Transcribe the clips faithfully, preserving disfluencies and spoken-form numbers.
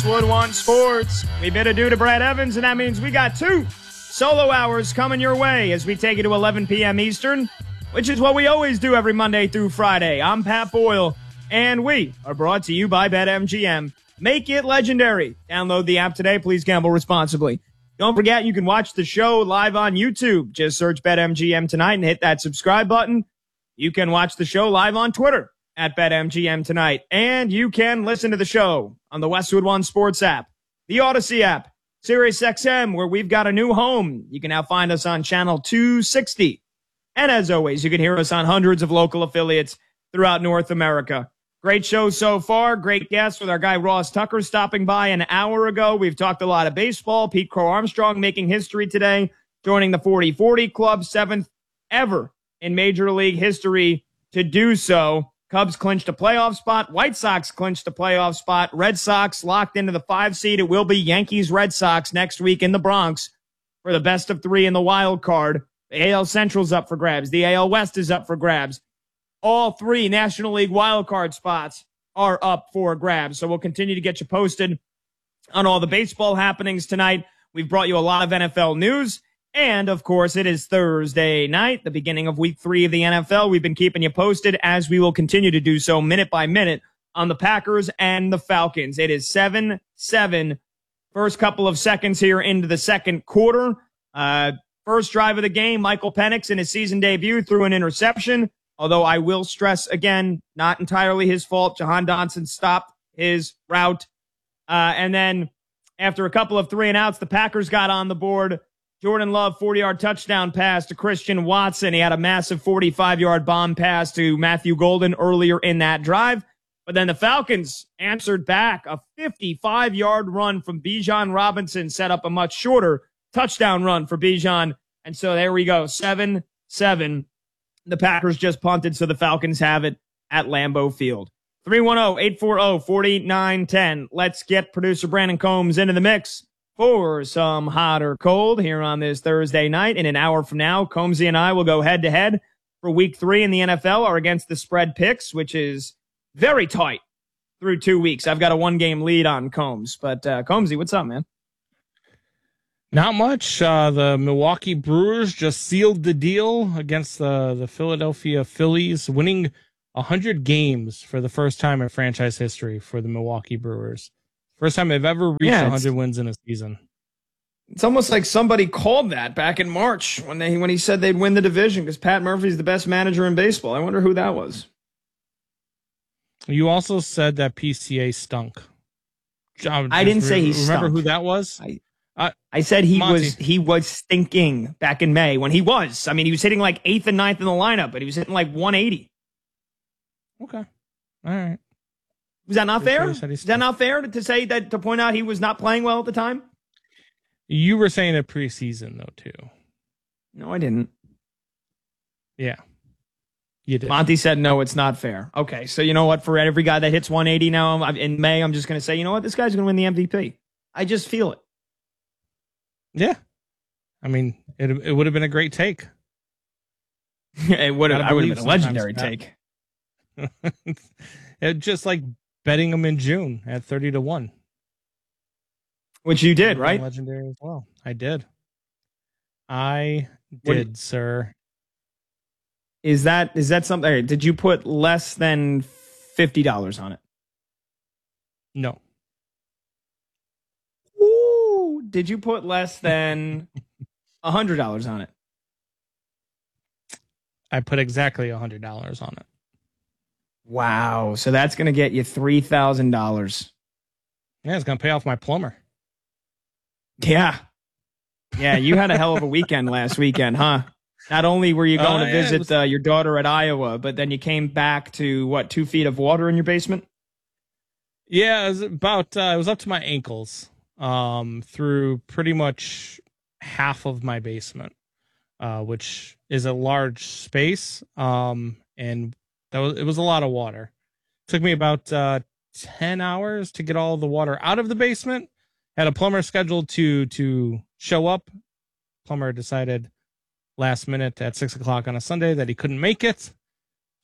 Westwood One Sports. We bid adieu to Brad Evans, and that means we got two solo hours coming your way as we take you to eleven p.m. Eastern, which is what we always do every Monday through Friday. I'm Pat Boyle, and we are brought to you by BetMGM. Make it legendary. Download the app today. Please gamble responsibly. Don't forget, you can watch the show live on YouTube. Just search BetMGM tonight and hit that subscribe button. You can watch the show live on Twitter at BetMGM tonight. And you can listen to the show on the Westwood One Sports app, the Odyssey app, SiriusXM, where we've got a new home. You can now find us on channel two sixty. And as always, you can hear us on hundreds of local affiliates throughout North America. Great show so far. Great guest with our guy Ross Tucker stopping by an hour ago. We've talked a lot of baseball. Pete Crow Armstrong making history today, joining the forty forty club, seventh ever in Major League history to do so. Cubs clinched a playoff spot. White Sox clinched a playoff spot. Red Sox locked into the five seed. It will be Yankees-Red Sox next week in the Bronx for the best of three in the wild card. The A L Central's up for grabs. The A L West is up for grabs. All three National League wildcard spots are up for grabs. So we'll continue to get you posted on all the baseball happenings tonight. We've brought you a lot of N F L news. And, of course, it is Thursday night, the beginning of week three of the N F L. We've been keeping you posted, as we will continue to do so minute by minute, on the Packers and the Falcons. It is seven seven. First couple of seconds here into the second quarter. Uh, first drive of the game, Michael Penix in his season debut threw an interception. Although I will stress again, not entirely his fault. Jahan Dotson stopped his route. Uh, and then after a couple of three and outs, the Packers got on the board. Jordan Love, forty-yard touchdown pass to Christian Watson. He had a massive forty-five-yard bomb pass to Matthew Golden earlier in that drive. But then the Falcons answered back. A fifty-five-yard run from Bijan Robinson set up a much shorter touchdown run for Bijan. And so there we go, seven seven. The Packers just punted, so the Falcons have it at Lambeau Field. three one zero, eight four zero, four nine one zero. Let's get producer Brandon Combs into the mix for some hot or cold here on this Thursday night. In an hour from now, Combsy and I will go head-to-head for week three in the N F L, or against the spread picks, which is very tight through two weeks. I've got a one-game lead on Combs. But, uh, Combsy, what's up, man? Not much. Uh, the Milwaukee Brewers just sealed the deal against the, the Philadelphia Phillies, winning one hundred games for the first time in franchise history for the Milwaukee Brewers. First time they've ever reached yeah, one hundred wins in a season. It's almost like somebody called that back in March when they when he said they'd win the division because Pat Murphy's the best manager in baseball. I wonder who that was. You also said that P C A stunk. I didn't say he stunk. Remember who that was? I, Uh, I said he Monty. was he was stinking back in May when he was. I mean, he was hitting like eighth and ninth in the lineup, but he was hitting like one eighty. Okay. All right. Was that not fair? Is that not fair to, to say that, to point out he was not playing well at the time? You were saying it preseason, though, too. No, I didn't. Yeah. You did. Monty said, no, it's not fair. Okay, so you know what? For every guy that hits one eighty now in May, I'm just going to say, you know what? This guy's going to win the M V P. I just feel it. Yeah. I mean, it it would have been a great take. it would have I would have been a legendary take. It just like betting him in June at thirty to one. Which you did, right? Legendary as well. I did. I did, what, sir. Is that is that something? Did you put less than fifty dollars on it? No. Did you put less than one hundred dollars on it? I put exactly one hundred dollars on it. Wow. So that's going to get you three thousand dollars. Yeah, it's going to pay off my plumber. Yeah. Yeah, you had a hell of a weekend last weekend, huh? Not only were you going uh, to yeah, visit was... uh, your daughter at Iowa, but then you came back to, what, two feet of water in your basement? Yeah, it was about, uh, it was up to my ankles. Um, through pretty much half of my basement, uh, which is a large space. Um, and that was, it was a lot of water. It took me about, uh, ten hours to get all the water out of the basement. Had a plumber scheduled to, to show up. Plumber decided last minute at six o'clock on a Sunday that he couldn't make it.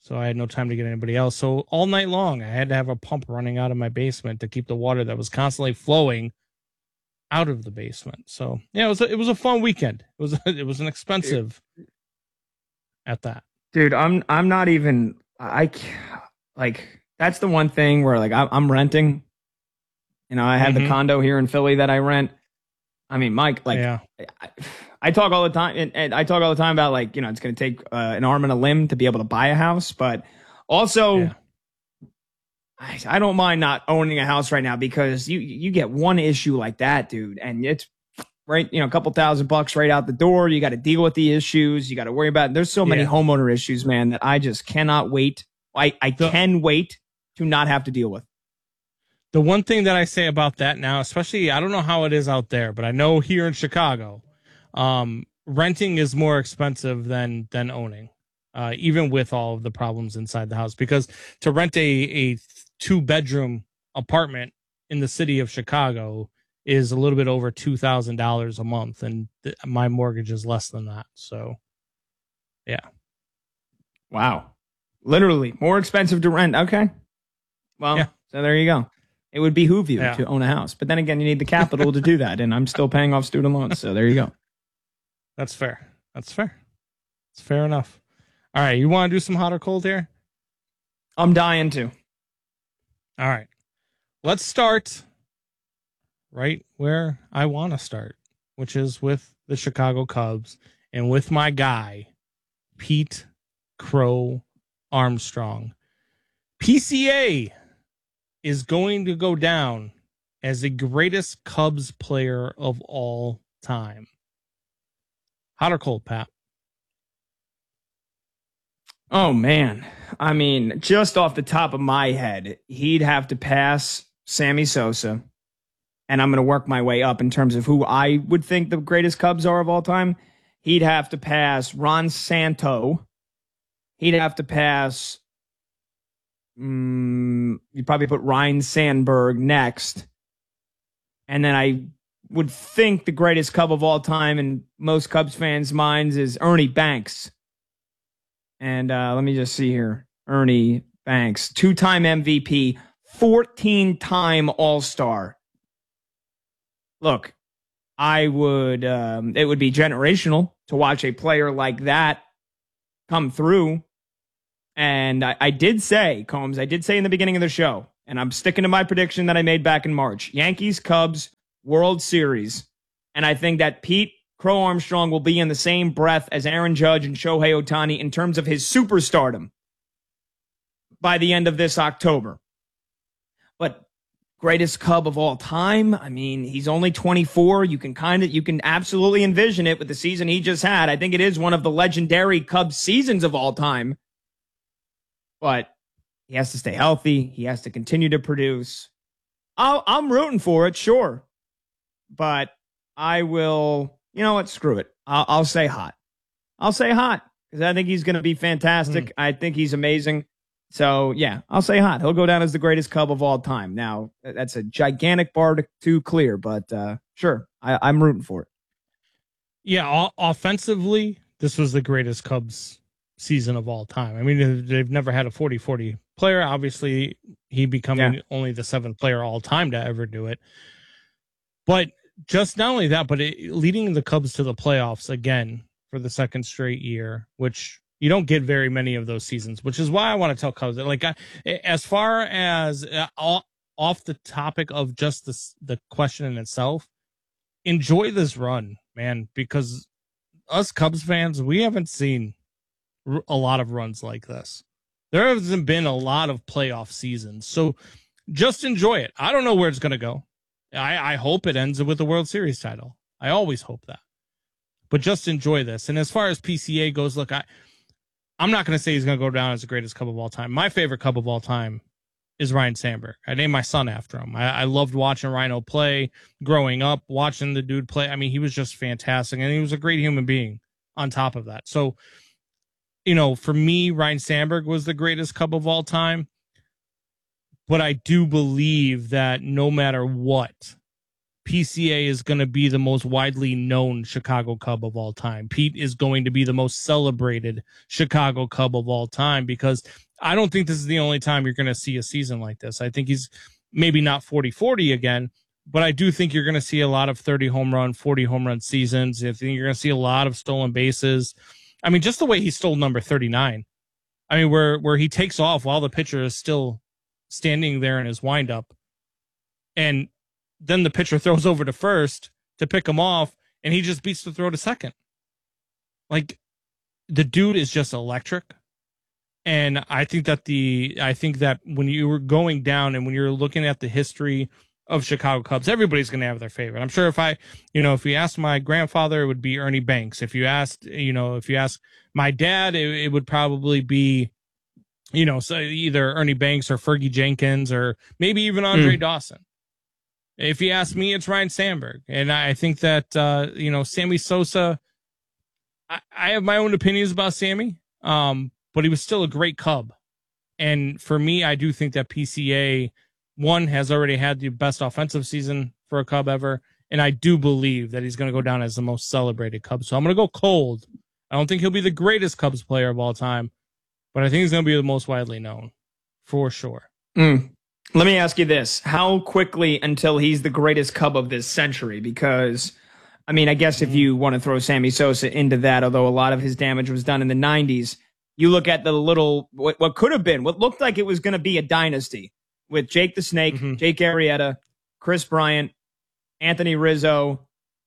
So I had no time to get anybody else. So all night long, I had to have a pump running out of my basement to keep the water that was constantly flowing out of the basement. So yeah, it was a, it was a fun weekend. It was it was an expensive at that. Dude, I'm I'm not even I like that's the one thing where like I'm, I'm renting. You know, I have mm-hmm. the condo here in Philly that I rent. I mean, Mike, like yeah. I, I talk all the time, and, and I talk all the time about like you know it's going to take uh, an arm and a limb to be able to buy a house, but also. Yeah. I don't mind not owning a house right now because you you get one issue like that, dude, and it's right, you know, a couple thousand bucks right out the door. You got to deal with the issues. You got to worry about it. There's so many yeah. homeowner issues, man, that I just cannot wait. I, I the, can wait to not have to deal with. The one thing that I say about that now, especially, I don't know how it is out there, but I know here in Chicago, um, renting is more expensive than than owning, uh, even with all of the problems inside the house. Because to rent a, a two bedroom apartment in the city of Chicago is a little bit over two thousand dollars a month. And th- my mortgage is less than that. So yeah. Wow. Literally more expensive to rent. Okay. Well, yeah. So there you go. It would behoove you yeah. to own a house, but then again, you need the capital to do that. And I'm still paying off student loans. So there you go. That's fair. That's fair. It's fair enough. All right. You want to do some hot or cold here? I'm dying to. All right, let's start right where I want to start, which is with the Chicago Cubs and with my guy, Pete Crow Armstrong. P C A is going to go down as the greatest Cubs player of all time. Hot or cold, Pat? Oh, man. I mean, just off the top of my head, he'd have to pass Sammy Sosa. And I'm going to work my way up in terms of who I would think the greatest Cubs are of all time. He'd have to pass Ron Santo. He'd have to pass, um, you'd probably put Ryne Sandberg next. And then I would think the greatest Cub of all time in most Cubs fans' minds is Ernie Banks. And uh, let me just see here. Ernie Banks, two-time M V P, fourteen-time All-Star. Look, I would, um, it would be generational to watch a player like that come through. And I, I did say, Combs, I did say in the beginning of the show, and I'm sticking to my prediction that I made back in March, Yankees, Cubs, World Series. And I think that Pete Crow Armstrong will be in the same breath as Aaron Judge and Shohei Ohtani in terms of his superstardom by the end of this October. But greatest Cub of all time, I mean, he's only twenty-four. You can kind of, you can absolutely envision it with the season he just had. I think it is one of the legendary Cubs seasons of all time. But he has to stay healthy. He has to continue to produce. I'll, I'm rooting for it, sure. But I will... You know what? Screw it. I'll, I'll say hot. I'll say hot because I think he's going to be fantastic. Mm. I think he's amazing. So, yeah, I'll say hot. He'll go down as the greatest Cub of all time. Now, that's a gigantic bar to, to clear, but uh, sure, I, I'm rooting for it. Yeah, o- offensively, this was the greatest Cubs season of all time. I mean, they've never had a forty forty player. Obviously, he becoming yeah. only the seventh player all time to ever do it. But just not only that, but it, leading the Cubs to the playoffs again for the second straight year, which you don't get very many of those seasons, which is why I want to tell Cubs that, like, I, as far as uh, off the topic of just the, the question in itself, enjoy this run, man, because us Cubs fans, we haven't seen a lot of runs like this. There hasn't been a lot of playoff seasons. So just enjoy it. I don't know where it's going to go. I, I hope it ends with the World Series title. I always hope that. But just enjoy this. And as far as P C A goes, look, I, I'm not going to say he's going to go down as the greatest Cub of all time. My favorite Cub of all time is Ryne Sandberg. I named my son after him. I, I loved watching Rhino play growing up, watching the dude play. I mean, he was just fantastic, and he was a great human being on top of that. So, you know, for me, Ryne Sandberg was the greatest Cub of all time. But I do believe that no matter what, P C A is going to be the most widely known Chicago Cub of all time. Pete is going to be the most celebrated Chicago Cub of all time, because I don't think this is the only time you're going to see a season like this. I think he's maybe not forty forty again, but I do think you're going to see a lot of thirty home run, forty home run seasons. I think you're going to see a lot of stolen bases. I mean, just the way he stole number thirty-nine. I mean, where, where he takes off while the pitcher is still standing there in his windup. And then the pitcher throws over to first to pick him off, and he just beats the throw to second. Like, the dude is just electric. And I think that the, I think that when you were going down and when you're looking at the history of Chicago Cubs, everybody's going to have their favorite. I'm sure if I, you know, if you asked my grandfather, it would be Ernie Banks. If you asked, you know, if you ask my dad, it, it would probably be, you know, so either Ernie Banks or Fergie Jenkins or maybe even Andre mm. Dawson. If you ask me, it's Ryan Sandberg. And I think that, uh, you know, Sammy Sosa, I, I have my own opinions about Sammy, um, but he was still a great Cub. And for me, I do think that P C A, one, has already had the best offensive season for a Cub ever. And I do believe that he's going to go down as the most celebrated Cub. So I'm going to go cold. I don't think he'll be the greatest Cubs player of all time, but I think he's going to be the most widely known for sure. Mm. Let me ask you this. How quickly until he's the greatest Cub of this century? Because, I mean, I guess if you want to throw Sammy Sosa into that, although a lot of his damage was done in the nineties, you look at the little, what, what could have been, what looked like it was going to be a dynasty with Jake the Snake, mm-hmm. Jake Arrieta, Chris Bryant, Anthony Rizzo.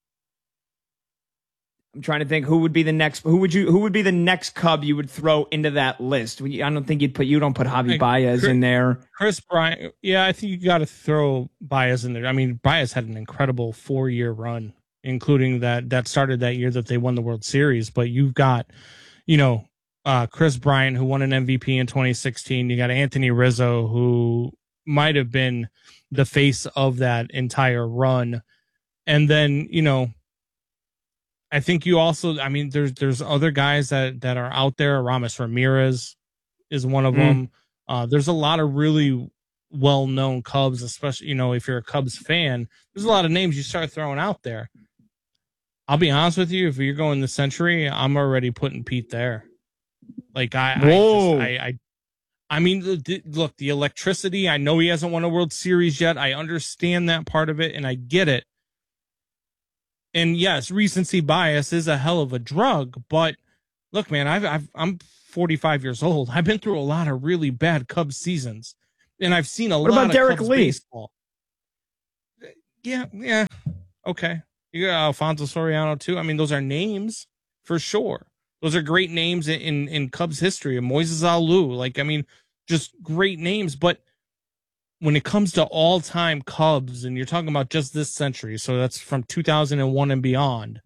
I'm trying to think who would be the next, who would you, who would be the next Cub you would throw into that list? I don't think you'd put, you don't put Javi Baez Chris, in there. Chris Bryant. Yeah, I think you got to throw Baez in there. I mean, Baez had an incredible four year run, including that, that started that year that they won the World Series. But you've got, you know, uh, Chris Bryant, who won an M V P in twenty sixteen. You got Anthony Rizzo, who might have been the face of that entire run. And then, you know, I think you also, I mean, there's there's other guys that, that are out there. Ramos Ramirez is one of mm. them. Uh, there's a lot of really well-known Cubs, especially, you know, if you're a Cubs fan, there's a lot of names you start throwing out there. I'll be honest with you, if you're going the century, I'm already putting Pete there. Like, I, Whoa. I, just, I, I, I mean, the, look, the electricity, I know he hasn't won a World Series yet. I understand that part of it, and I get it. And yes, recency bias is a hell of a drug, but look, man, I've, I've, I'm forty-five years old. I've been through a lot of really bad Cubs seasons, and I've seen a what lot about of Derek Cubs Lee? baseball. Yeah, yeah, okay. You got Alfonso Soriano too. I mean, those are names for sure. Those are great names in in, in Cubs history. And Moises Alou, like, I mean, just great names, but when it comes to all-time Cubs, and you're talking about just this century, so that's from two thousand one and beyond,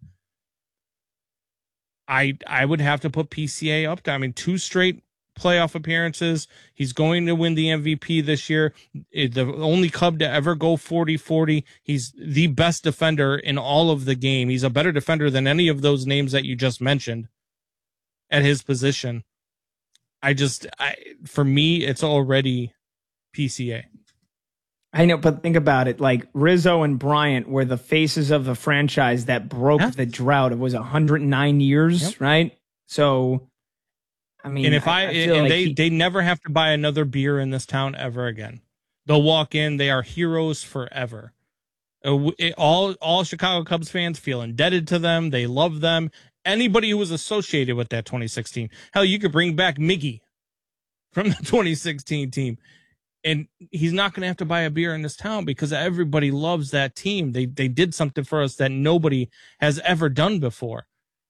I I would have to put P C A up there. I mean, two straight playoff appearances. He's going to win the M V P this year. The only Cub to ever go forty forty. He's the best defender in all of the game. He's a better defender than any of those names that you just mentioned at his position. I just, I for me, it's already P C A. I know, but think about it. Like, Rizzo and Bryant were the faces of the franchise that broke yeah. the drought. It was one hundred nine years, yep. right? So, I mean, and if I, I, I and like they he, they never have to buy another beer in this town ever again. They'll walk in. They are heroes forever. It, all all Chicago Cubs fans feel indebted to them. They love them. Anybody who was associated with that twenty sixteen, hell, you could bring back Miggy from the twenty sixteen team. And he's not going to have to buy a beer in this town because everybody loves that team. They they did something for us that nobody has ever done before.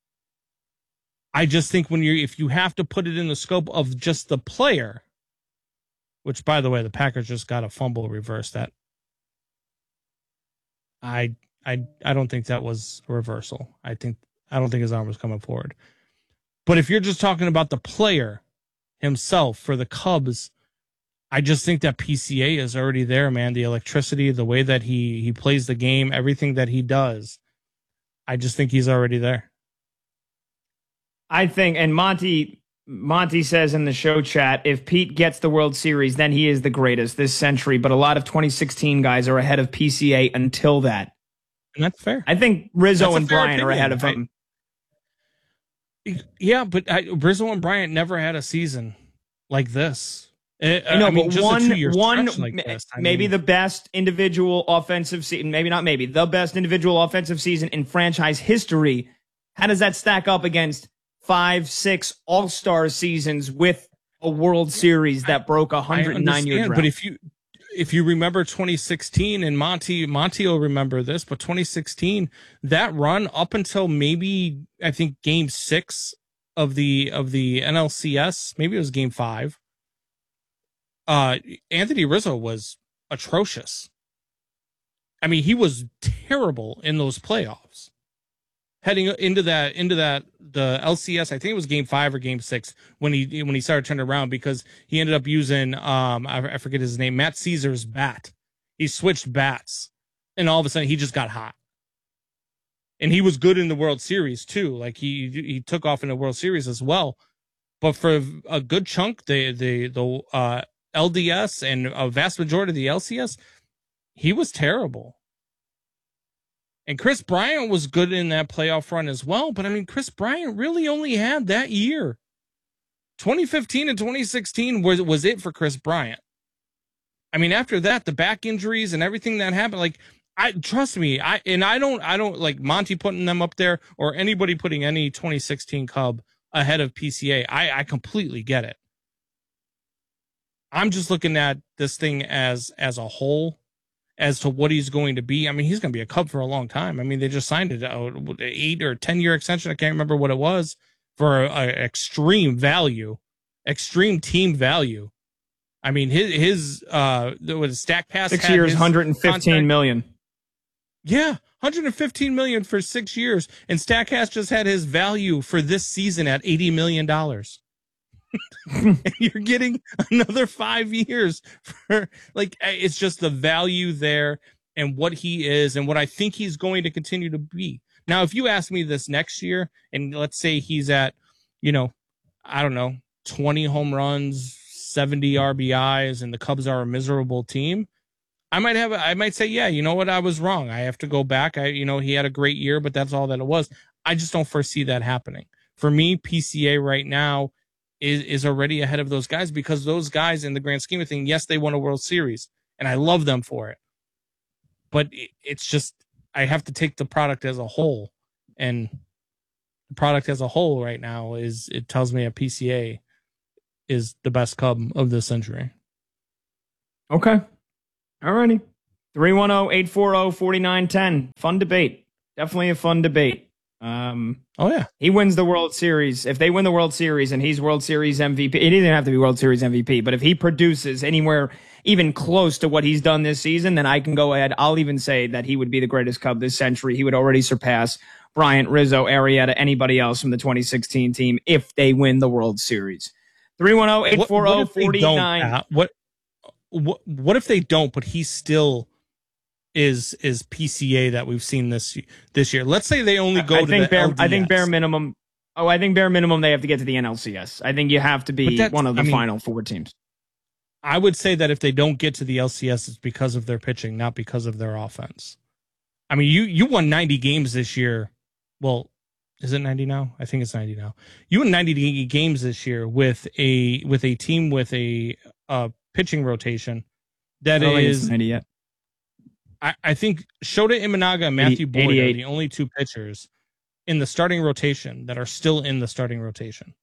I just think when you if you have to put it in the scope of just the player, which, by the way, the Packers just got a fumble reverse that I I I don't think that was a reversal. I think I don't think his arm was coming forward. But if you're just talking about the player himself for the Cubs, I just think that P C A is already there, man. The electricity, the way that he, he plays the game, everything that he does. I just think he's already there. I think, and Monty Monty says in the show chat, if Pete gets the World Series, then he is the greatest this century. But a lot of twenty sixteen guys are ahead of P C A until that. And that's fair. I think Rizzo That's and Bryant opinion. are ahead of him. I, yeah, but I, Rizzo and Bryant never had a season like this. I, I know, I mean, but just one, a two-year one, like this. I maybe mean, the best individual offensive season, maybe not maybe, the best individual offensive season in franchise history. How does that stack up against five, six all-star seasons with a World Series that I, broke a one hundred nine year drought? But if you if you remember twenty sixteen, and Monty Monty will remember this, but twenty sixteen, that run up until maybe I think game six of the of the N L C S, maybe it was game five. Uh, Anthony Rizzo was atrocious. I mean, he was terrible in those playoffs. Heading into that, into that, the L C S, I think it was game five or game six when he when he started turning around, because he ended up using um I, I forget his name, Matt Caesar's bat. He switched bats, and all of a sudden he just got hot. And he was good in the World Series too. Like he he took off in the World Series as well. But for a good chunk, the the the uh, L D S and a vast majority of the L C S, he was terrible. And Chris Bryant was good in that playoff run as well. But I mean, Chris Bryant really only had that year. twenty fifteen and twenty sixteen was was it for Chris Bryant. I mean, after that, the back injuries and everything that happened, like, I trust me, I and I don't I don't like Monty putting them up there or anybody putting any twenty sixteen Cub ahead of P C A. I, I completely get it. I'm just looking at this thing as as a whole, as to what he's going to be. I mean, he's going to be a Cub for a long time. I mean, they just signed it out eight or ten year extension. I can't remember what it was, for a, a extreme value, extreme team value. I mean, his his uh, with Stack Pass six years, one hundred fifteen contract. million. Yeah, one hundred fifteen million for six years, and Statcast just had his value for this season at eighty million dollars. And you're getting another five years for, like, it's just the value there and what he is and what I think he's going to continue to be. Now, if you ask me this next year, and let's say he's at, you know, I don't know, twenty home runs, seventy R B Is, and the Cubs are a miserable team, I might have, I might say, yeah, you know what? I was wrong. I have to go back. I, you know, he had a great year, but that's all that it was. I just don't foresee that happening. For me, P C A right now is, is already ahead of those guys, because those guys, in the grand scheme of things, yes, they won a World Series and I love them for it. But it's just, I have to take the product as a whole, and the product as a whole right now is, it tells me a P C A is the best Cub of this century. Okay. All righty. three one zero, eight four zero, four nine one zero. Fun debate. Definitely a fun debate. Um, oh, yeah. He wins the World Series. If they win the World Series and he's World Series M V P, it doesn't have to be World Series M V P, but if he produces anywhere even close to what he's done this season, then I can go ahead. I'll even say that he would be the greatest Cub this century. He would already surpass Bryant, Rizzo, Arrieta, anybody else from the twenty sixteen team if they win the World Series. three one zero, eight four zero, four nine. What What what if they don't, but he still is is P C A that we've seen this this year? Let's say they only go I to think the bare, L D S. I think bare minimum. Oh, I think bare minimum they have to get to the N L C S. I think you have to be one of the I mean, final four teams. I would say that if they don't get to the L C S, it's because of their pitching, not because of their offense. I mean, you you won ninety games this year. Well, is it ninety now? I think it's ninety now. You won ninety games this year with a with a team with a uh, pitching rotation that is ninety yet. I, I think Shota Imanaga and Matthew Boyd are the only two pitchers in the starting rotation that are still in the starting rotation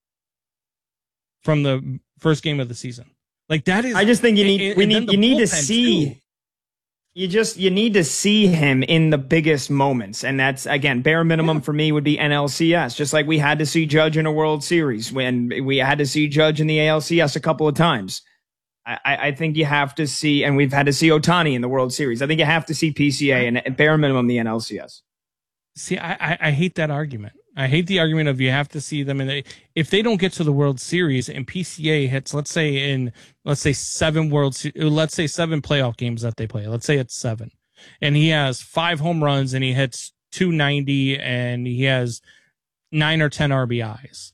from the first game of the season. Like, that is, I just think you need and, we and need you need to see. Too. You just you need to see him in the biggest moments, and that's, again, bare minimum yeah. for me would be N L C S. Just like we had to see Judge in a World Series, when we had to see Judge in the A L C S a couple of times. I, I think you have to see, and we've had to see Ohtani in the World Series. I think you have to see P C A and at bare minimum the N L C S. See, I, I, I hate that argument. I hate the argument of you have to see them in the, if they don't get to the World Series and P C A hits, let's say in, let's say seven World, let's say seven playoff games that they play. Let's say it's seven, and he has five home runs and he hits two ninety and he has nine or ten R B Is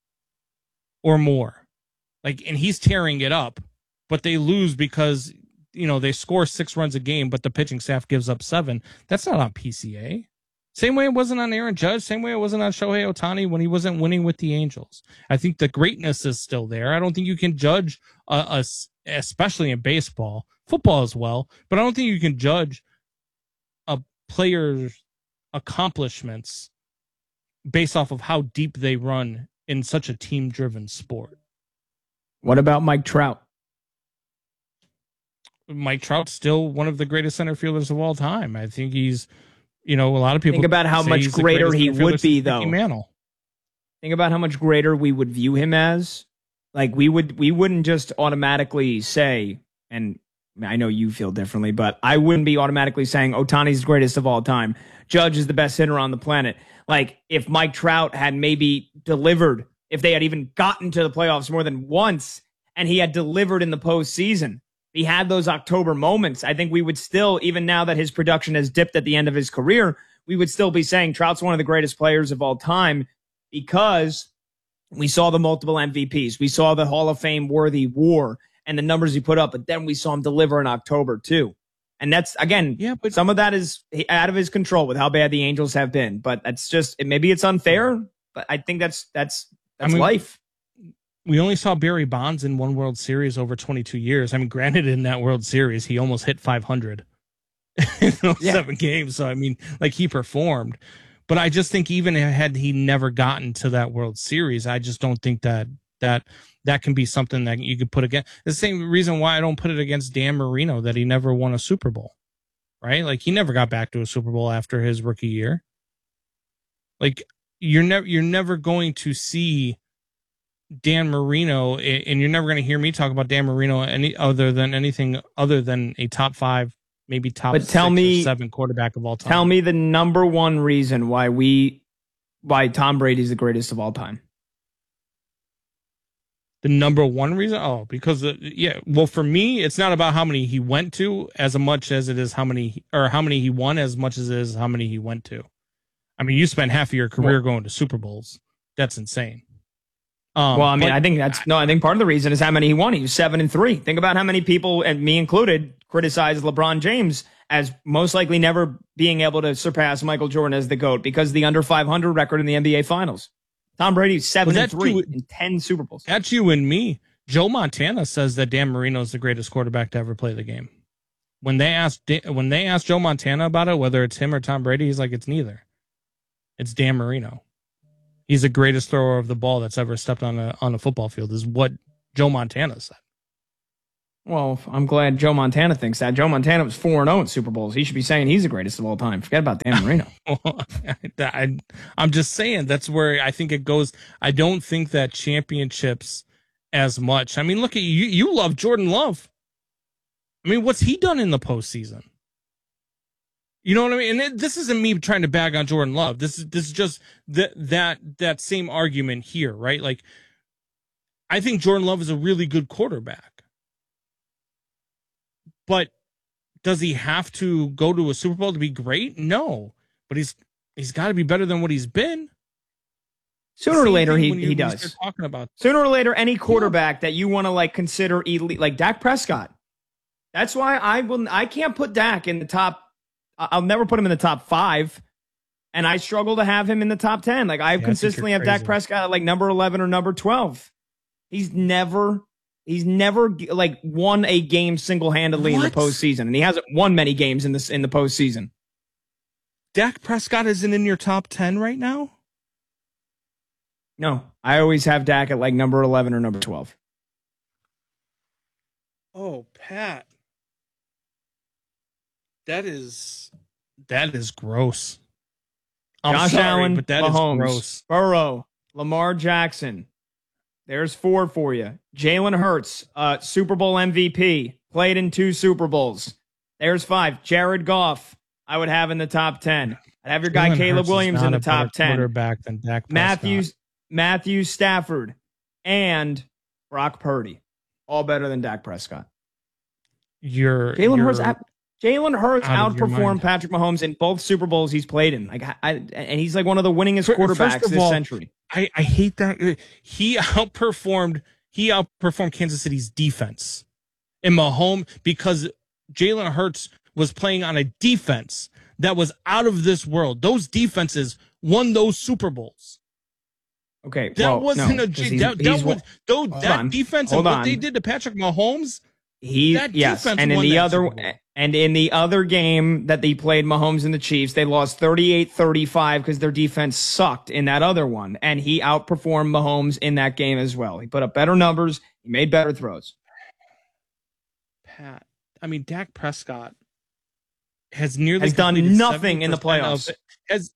or more, like, and he's tearing it up, but they lose because you know, they score six runs a game, but the pitching staff gives up seven. That's not on P C A. Same way it wasn't on Aaron Judge. Same way it wasn't on Shohei Ohtani when he wasn't winning with the Angels. I think the greatness is still there. I don't think you can judge us, especially in baseball, football as well, but I don't think you can judge a player's accomplishments based off of how deep they run in such a team-driven sport. What about Mike Trout? Mike Trout's still one of the greatest center fielders of all time. I think he's, you know, a lot of people think about how much greater he would be, though. Mantle. Think about how much greater we would view him as. Like we would, we wouldn't just automatically say, and I know you feel differently, but I wouldn't be automatically saying Ohtani's the greatest of all time. Judge is the best hitter on the planet. Like if Mike Trout had maybe delivered, if they had even gotten to the playoffs more than once, and he had delivered in the postseason, he had those October moments, I think we would still, even now that his production has dipped at the end of his career, we would still be saying Trout's one of the greatest players of all time because we saw the multiple M V Ps. We saw the Hall of Fame worthy war and the numbers he put up, but then we saw him deliver in October too. And that's, again, yeah, but some of that is out of his control with how bad the Angels have been. But that's just, maybe it's unfair, but I think that's, that's, that's I mean, life. We only saw Barry Bonds in one World Series over twenty-two years. I mean, granted, in that World Series, he almost hit five hundred in those yeah. seven games. So, I mean, like, he performed. But I just think even had he never gotten to that World Series, I just don't think that that that can be something that you could put against. The same reason why I don't put it against Dan Marino, that he never won a Super Bowl, right? Like, he never got back to a Super Bowl after his rookie year. Like, you're never you're never going to see Dan Marino, and you're never going to hear me talk about Dan Marino any other than anything other than a top five, maybe top but tell six me, or seven quarterback of all time. Tell me the number one reason why we, why Tom Brady's the greatest of all time. The number one reason? Oh, because uh, yeah. Well, for me, it's not about how many he went to as much as it is how many, or how many he won as much as it is how many he went to. I mean, you spent half of your career well, going to Super Bowls. That's insane. Um, well, I mean, I think that's no. I think part of the reason is how many he won. He was seven and three. Think about how many people, and me included, criticized LeBron James as most likely never being able to surpass Michael Jordan as the GOAT because of the under five hundred record in the N B A Finals. Tom Brady's seven and three you, in ten Super Bowls. That's you and me. Joe Montana says that Dan Marino is the greatest quarterback to ever play the game. When they asked when they asked Joe Montana about it, whether it's him or Tom Brady, he's like, it's neither. It's Dan Marino. He's the greatest thrower of the ball that's ever stepped on a on a football field, is what Joe Montana said. Well, I'm glad Joe Montana thinks that. Joe Montana was four and oh in Super Bowls. He should be saying he's the greatest of all time. Forget about Dan Marino. I, I'm just saying that's where I think it goes. I don't think that championships as much. I mean, look at you. You love Jordan Love. I mean, what's he done in the postseason? You know what I mean? And it, this isn't me trying to bag on Jordan Love. This is this is just that that that same argument here, right? Like, I think Jordan Love is a really good quarterback, but does he have to go to a Super Bowl to be great? No, but he's he's got to be better than what he's been. Sooner or later, he he does. Talking about sooner or later, any quarterback yeah. that you want to like consider elite, like Dak Prescott. That's why I will. I can't put Dak in the top. I'll never put him in the top five, and I struggle to have him in the top ten. Like I yeah, consistently I have Dak Prescott at like number eleven or number twelve. He's never, he's never like won a game single handedly in the postseason, and he hasn't won many games in this in the postseason. Dak Prescott isn't in your top ten right now. No, I always have Dak at like number eleven or number twelve. Oh, Pat. That is that is gross. I'm Josh sorry, Allen, but that Mahomes, is gross. Burrow, Lamar Jackson. There's four for you. Jalen Hurts, uh, Super Bowl M V P, played in two Super Bowls. There's five. Jared Goff, I would have in the top ten. I'd have your guy Jalen Caleb Hurts Williams in the top ten. Quarterback than Dak Prescott. Matthews, Matthew Stafford, and Brock Purdy, all better than Dak Prescott. You're Jalen you're, Hurts. Jalen Hurts out outperformed Patrick Mahomes in both Super Bowls he's played in. Like, I, and he's like one of the winningest quarterbacks this all, century. I, I hate that he outperformed. He outperformed Kansas City's defense in Mahomes because Jalen Hurts was playing on a defense that was out of this world. Those defenses won those Super Bowls. Okay, that well, wasn't no, a he's, that, he's, that was though that on, defense and what on. they did to Patrick Mahomes. He that yes, and in the other and in the other game that they played Mahomes and the Chiefs, they lost thirty-eight thirty-five because their defense sucked in that other one, and he outperformed Mahomes in that game as well. He put up better numbers, he made better throws. Pat, I mean, Dak Prescott has nearly has done nothing in the playoffs. Of, has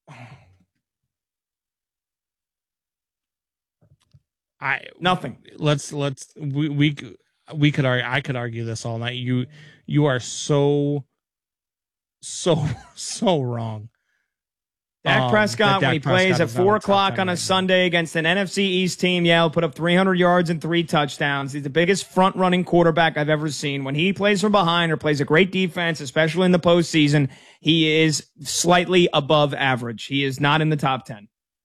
I nothing. Let's let's we we we could argue. I could argue this all night. You you are so so so wrong. Dak um, Prescott, Dak when he Prescott plays at four o'clock on a right Sunday against an N F C East team, yeah, he'll put up three hundred yards and three touchdowns. He's the biggest front-running quarterback I've ever seen. When he plays from behind or plays a great defense, especially in the postseason, he is slightly above average. He is not in the top ten.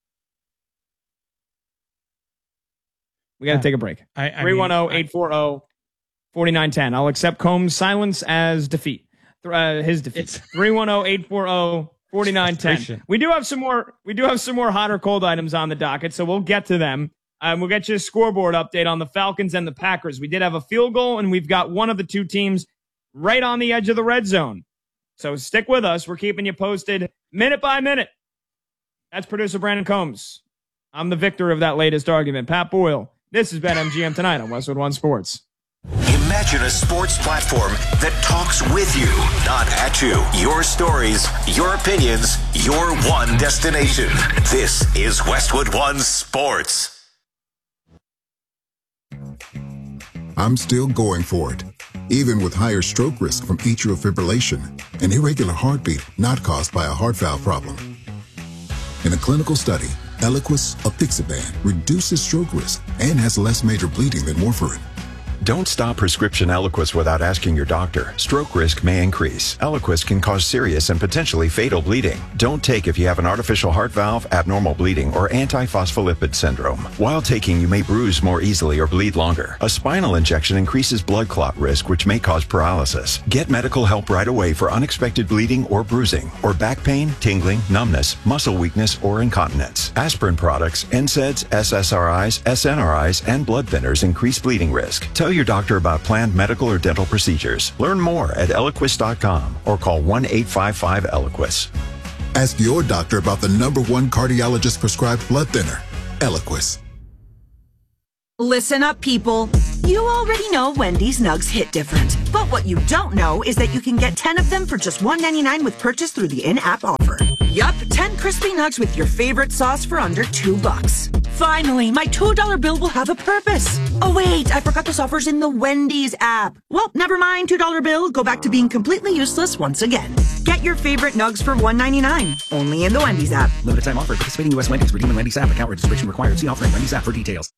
We got to take a break. three one zero, eight four zero, four nine one zero. I'll accept Combs' silence as defeat. Uh, his defeat. three one zero, eight four zero, four nine one zero. We do have some more we do have some more hot or cold items on the docket, so we'll get to them. Um, we'll get you a scoreboard update on the Falcons and the Packers. We did have a field goal, and we've got one of the two teams right on the edge of the red zone. So stick with us. We're keeping you posted minute by minute. That's producer Brandon Combs. I'm the victor of that latest argument. Pat Boyle. This is BetMGM Tonight on Westwood One Sports. Imagine a sports platform that talks with you, not at you. Your stories, your opinions, your one destination. This is Westwood One Sports. I'm still going for it, even with higher stroke risk from atrial fibrillation, an irregular heartbeat not caused by a heart valve problem. In a clinical study, Eliquis apixaban reduces stroke risk and has less major bleeding than warfarin. Don't stop prescription Eliquis without asking your doctor. Stroke risk may increase. Eliquis can cause serious and potentially fatal bleeding. Don't take if you have an artificial heart valve, abnormal bleeding, or antiphospholipid syndrome. While taking, you may bruise more easily or bleed longer. A spinal injection increases blood clot risk, which may cause paralysis. Get medical help right away for unexpected bleeding or bruising, or back pain, tingling, numbness, muscle weakness, or incontinence. Aspirin products, N SAIDs, S S R Is, S N R Is, and blood thinners increase bleeding risk. Tell your doctor about planned medical or dental procedures. Learn more at Eliquis dot com or call one eight five five Eliquis. Ask your doctor about the number one cardiologist prescribed blood thinner, Eliquis. Listen up, people. You already know Wendy's Nugs hit different. But what you don't know is that you can get ten of them for just one ninety-nine with purchase through the in-app offer. Yup, ten crispy nugs with your favorite sauce for under two bucks. Finally, my two dollar bill will have a purpose. Oh wait, I forgot this offer's in the Wendy's app. Well, never mind, two dollar bill. Go back to being completely useless once again. Get your favorite nugs for one ninety-nine. Only in the Wendy's app. Limited time offer. Participating U S Wendy's. Redeem in Wendy's app. Account registration required. See offering Wendy's app for details.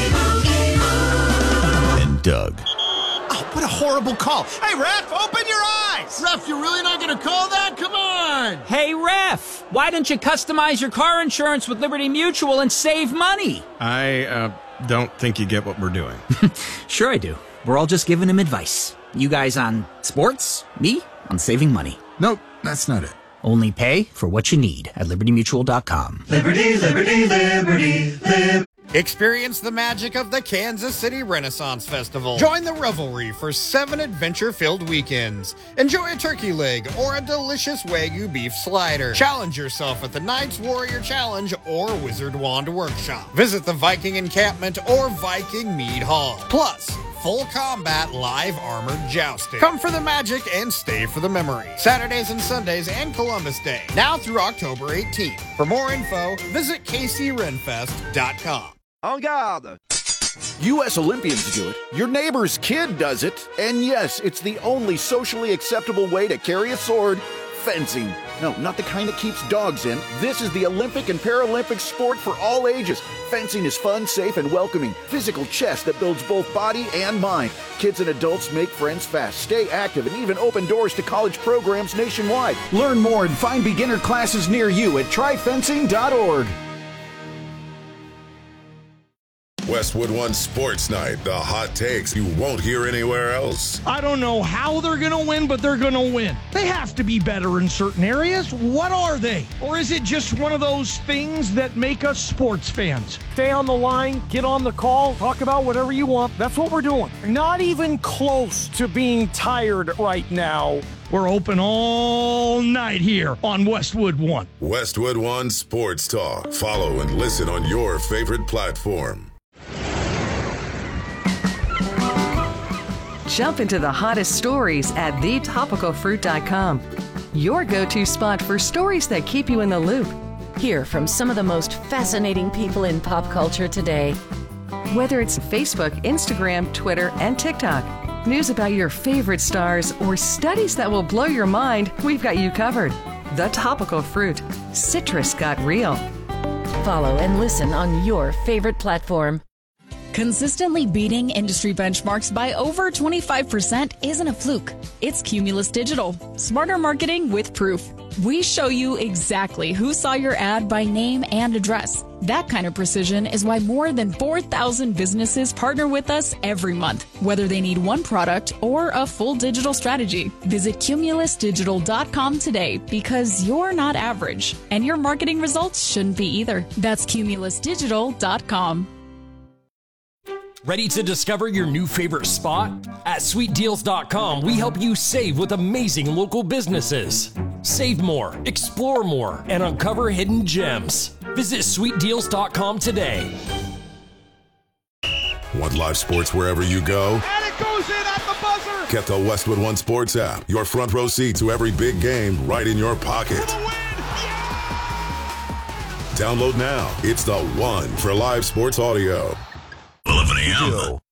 And Doug. Oh, what a horrible call. Hey, ref, open your eyes. Ref, you're really not going to call that? Come on. Hey, ref, why don't you customize your car insurance with Liberty Mutual and save money? I uh, don't think you get what we're doing. Sure I do. We're all just giving him advice. You guys on sports, me on saving money. Nope, that's not it. Only pay for what you need at liberty mutual dot com. Liberty, liberty, liberty, liberty. Experience the magic of the Kansas City Renaissance Festival. Join the revelry for seven adventure-filled weekends. Enjoy a turkey leg or a delicious Wagyu beef slider. Challenge yourself at the Knights Warrior Challenge or Wizard Wand Workshop. Visit the Viking Encampment or Viking Mead Hall. Plus, full combat live armored jousting. Come for the magic and stay for the memory. Saturdays and Sundays and Columbus Day. Now through October eighteenth. For more info, visit k c renfest dot com. En garde! U S Olympians do it, your neighbor's kid does it, and yes, it's the only socially acceptable way to carry a sword, fencing. No, not the kind that keeps dogs in. This is the Olympic and Paralympic sport for all ages. Fencing is fun, safe, and welcoming. Physical chess that builds both body and mind. Kids and adults make friends fast, stay active, and even open doors to college programs nationwide. Learn more and find beginner classes near you at try fencing dot org. Westwood One Sports Night, the hot takes you won't hear anywhere else. I don't know how they're going to win, but they're going to win. They have to be better in certain areas. What are they? Or is it just one of those things that make us sports fans? Stay on the line, get on the call, talk about whatever you want. That's what we're doing. Not even close to being tired right now. We're open all night here on Westwood One. Westwood One Sports Talk. Follow and listen on your favorite platform. Jump into the hottest stories at the topical fruit dot com. Your go-to spot for stories that keep you in the loop. Hear from some of the most fascinating people in pop culture today. Whether it's Facebook, Instagram, Twitter, and TikTok, news about your favorite stars, or studies that will blow your mind, we've got you covered. The Topical Fruit. Citrus got real. Follow and listen on your favorite platform. Consistently beating industry benchmarks by over twenty-five percent isn't a fluke. It's Cumulus Digital. Smarter marketing with proof. We show you exactly who saw your ad by name and address. That kind of precision is why more than four thousand businesses partner with us every month, whether they need one product or a full digital strategy. Visit cumulus digital dot com today because you're not average, and your marketing results shouldn't be either. That's cumulus digital dot com. Ready to discover your new favorite spot? At sweet deals dot com, we help you save with amazing local businesses. Save more, explore more, and uncover hidden gems. Visit sweet deals dot com today. Want live sports wherever you go? And it goes in at the buzzer! Get the Westwood One Sports app. Your front row seat to every big game right in your pocket. Download now. It's the one for live sports audio. eleven a.m.